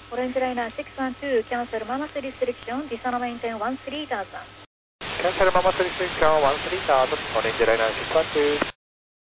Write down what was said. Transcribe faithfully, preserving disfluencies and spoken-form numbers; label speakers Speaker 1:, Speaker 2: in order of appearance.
Speaker 1: Orange Liner six one two, cancel Mama restriction, Disano maintain one three thousand.
Speaker 2: Cancel Mama restriction one three thousand, Orange Liner six one two.